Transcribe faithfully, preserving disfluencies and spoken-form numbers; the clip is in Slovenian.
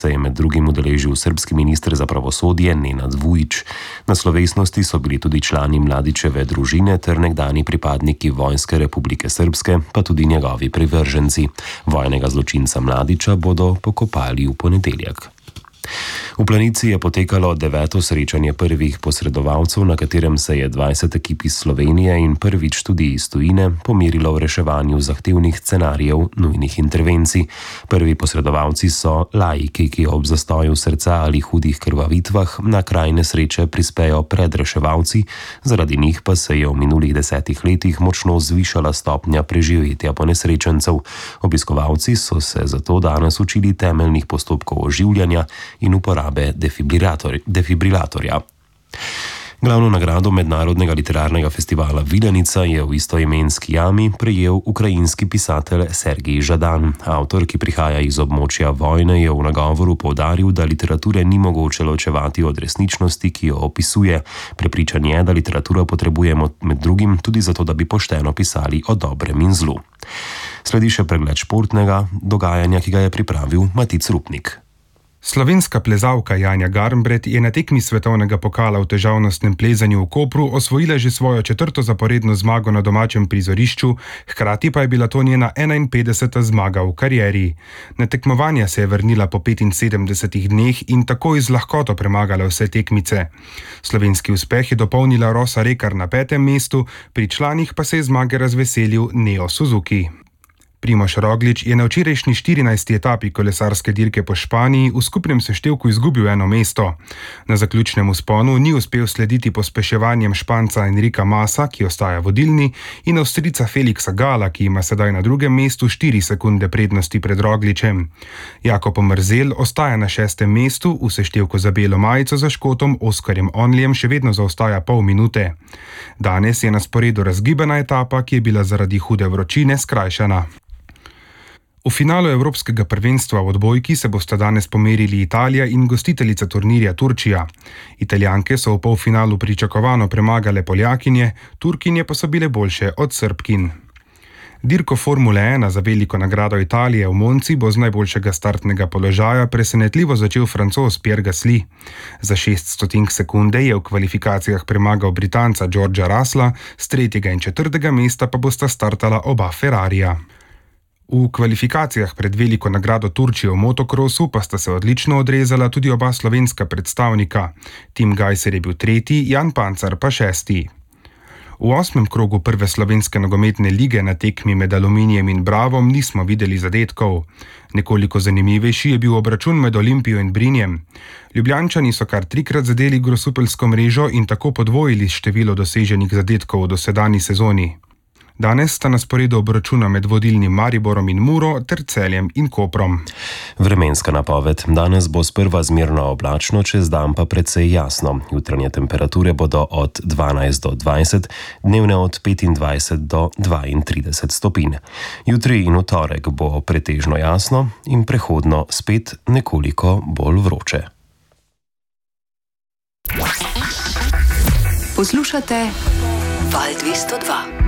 se je med drugim udeležil srbski minister za pravosodje Nenad Vujić. Na slovesnosti so bili tudi člani Mladićeve družine ter nekdani pripadniki Vojske Republike Srpske, pa tudi njegovi privrženci. Vojnega zločinca Mladića bodo pokopali v ponedeljek. V Planici je potekalo deveto srečanje prvih posredovalcev, na katerem se je dvajset ekip iz Slovenije in prvič tudi iz tujine pomerilo v reševanju zahtevnih scenarijev nujnih intervencij. Prvi posredovalci so laiki, ki ob zastoju srca ali hudih krvavitvah na kraj nesreče prispejo pred reševalci, zaradi njih pa se je v minulih desetih letih močno zvišala stopnja preživetja ponesrečencev. Obiskovalci so se zato danes učili temeljnih postopkov oživljanja in uporabe defibrilatorja. Glavno nagrado Mednarodnega literarnega festivala Vilenica je v istoimenski jami prejel ukrajinski pisatelj Sergij Žadan. Avtor, ki prihaja iz območja vojne, je v nagovoru poudaril, da literature ni mogoče ločevati od resničnosti, ki jo opisuje. Prepričan je, da literaturo potrebujemo med drugim tudi zato, da bi pošteno pisali o dobrem in zlu. Sledi še pregled športnega dogajanja, ki ga je pripravil Matic Rupnik. Slovenska plezalka Janja Garnbret je na tekmi svetovnega pokala v težavnostnem plezanju v Kopru osvojila že svojo četrto zaporedno zmago na domačem prizorišču, hkrati pa je bila to njena enainpetdeseta zmaga v karieri. Na tekmovanja se je vrnila po petinsedemdesetih dneh in takoj z lahkoto premagala vse tekmice. Slovenski uspeh je dopolnila Rosa Rekar na petem mestu, pri članih pa se je zmage razveselil Neo Suzuki. Primož Roglič je na včerajšnji štirinajsti etapi kolesarske dirke po Španiji v skupnem seštevku izgubil eno mesto. Na zaključnem vzponu ni uspel slediti pospeševanjem Španca Enrika Masa, ki ostaja vodilni, in Avstrijca Felixa Gala, ki ima sedaj na drugem mestu štiri sekunde prednosti pred Rogličem. Jakob Mrzel ostaja na šestem mestu, v seštevku za belo majico za Škotom Oskarjem Onlijem še vedno zaostaja pol minute. Danes je na sporedu razgibana etapa, ki je bila zaradi hude vročine skrajšana. V finalu Evropskega prvenstva v odbojki se bosta danes pomerili Italija in gostiteljica turnirja Turčija. Italijanke so v polfinalu pričakovano premagale Poljakinje, Turkinje pa so bile boljše od Srbkin. Dirko Formule ena za veliko nagrado Italije v Monci bo z najboljšega startnega položaja presenetljivo začel Francoz Pierre Gasly. Za šest stotink sekunde je v kvalifikacijah premagal Britanca Georgea Russella, s tretjega in četrtega mesta pa bosta startala oba Ferrarija. V kvalifikacijah pred veliko nagrado Turčije v motokrosu pa sta se odlično odrezala tudi oba slovenska predstavnika. Tim Gajser je bil tretji, Jan Pancar pa šesti. V osmem krogu prve slovenske nogometne lige na tekmi med Aluminijem in Bravom nismo videli zadetkov. Nekoliko zanimivejši je bil obračun med Olimpijo in Brinjem. Ljubljančani so kar trikrat zadeli grosupeljsko mrežo in tako podvojili število doseženih zadetkov v dosedanji sezoni. Danes sta na sporedu obračuna med vodilnim Mariborom in Muro ter Celjem in Koprom. Vremenska napoved. Danes bo sprva zmerno oblačno, čez dan pa precej jasno. Jutranje temperature bodo od dvanajst do dvajset, dnevne od petindvajset do dvaintrideset stopinj. Jutri in v torek bo pretežno jasno in prehodno spet nekoliko bolj vroče. Poslušate Val dvesto dva.